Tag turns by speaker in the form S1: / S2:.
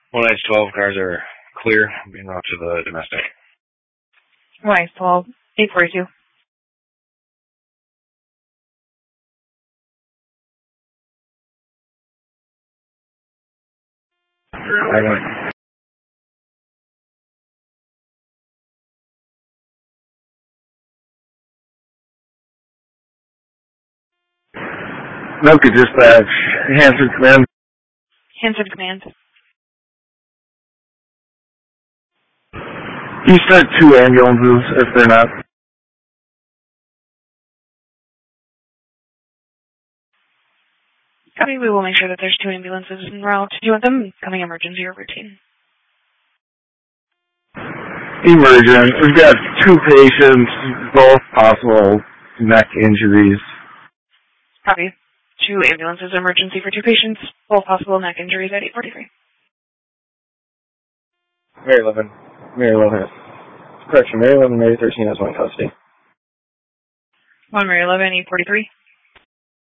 S1: 1H12 cars are clear, being routed to the domestic.
S2: 1H12, 842.
S3: Noka Dispatch, Hanson Command.
S2: Hanson Command.
S3: You start 2 ambulances if they're not.
S2: Copy, we will make sure that there's 2 ambulances en route. Do you want them coming emergency or routine?
S3: Emergent. We've got 2 patients, both possible neck injuries.
S2: Copy. 2 ambulances emergency for 2 patients, both possible neck injuries at 843.
S4: Mary 11. Correction, Mary 11, Mary 13 has 1 custody.
S2: 1 Mary 11, 843.